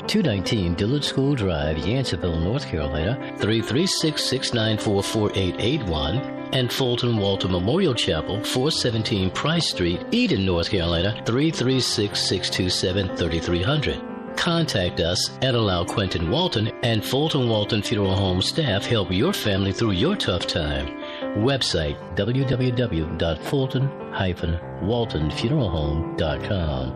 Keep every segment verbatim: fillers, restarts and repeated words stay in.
two nineteen Dillard School Drive, Yanceyville, North Carolina, three three six, six nine four, four eight eight one, and Fulton Walter Memorial Chapel, four seventeen Price Street, Eden, North Carolina, three three six, six two seven, three three zero zero. Contact us at Allow Quentin Walton and Fulton Walton Funeral Home staff help your family through your tough time. Website w w w dot fulton dash walton funeral home dot com.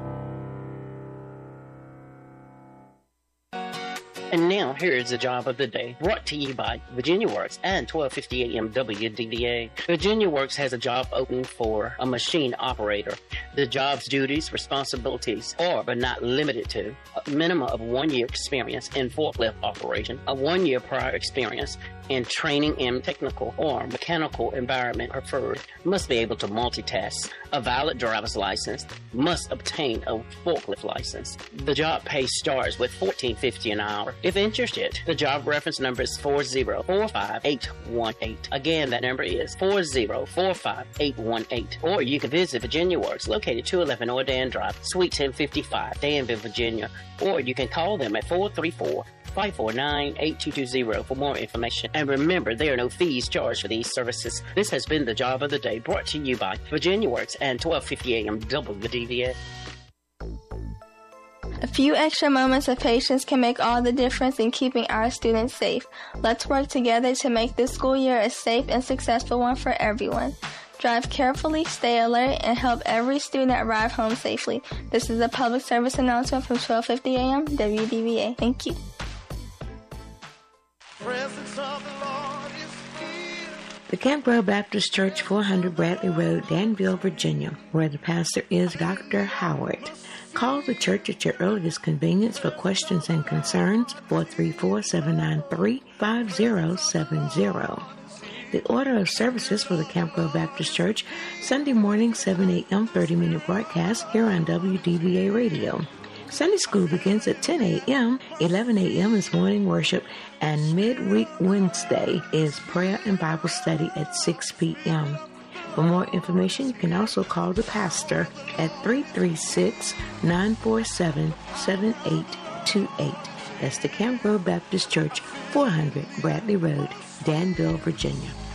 And now, here is the job of the day, brought to you by Virginia Works and twelve fifty A M W D V A. Virginia Works has a job open for a machine operator. The job's duties, responsibilities are, but not limited to, a minimum of one year experience in forklift operation, a one year prior experience in training in technical or mechanical environment preferred, must be able to multitask, a valid driver's license, must obtain a forklift license. The job pay starts with fourteen fifty an hour. If interested, the job reference number is four zero four five eight one eight. Again, that number is four zero four five eight one eight. Or you can visit Virginia Works, located two eleven Ordan Drive, Suite ten fifty-five, Danville, Virginia. Or you can call them at four three four, five four nine, eight two two zero for more information. And remember, there are no fees charged for these services. This has been the job of the day, brought to you by Virginia Works and twelve fifty A M W D V A. A few extra moments of patience can make all the difference in keeping our students safe. Let's work together to make this school year a safe and successful one for everyone. Drive carefully, stay alert, and help every student arrive home safely. This is a public service announcement from twelve fifty A M W D V A. Thank you. The Campbell Baptist Church, four hundred Bradley Road, Danville, Virginia, where the pastor is Doctor Howard. Call the church at your earliest convenience for questions and concerns, four three four, seven nine three, five zero seven zero. The order of services for the Campbell Baptist Church, Sunday morning, seven a.m., thirty-minute broadcast here on W D V A Radio. Sunday school begins at ten a.m., eleven a.m. is morning worship, and midweek Wednesday is prayer and Bible study at six p.m. For more information, you can also call the pastor at three three six, nine four seven, seven eight two eight. That's the Campbell Baptist Church, four hundred Bradley Road, Danville, Virginia.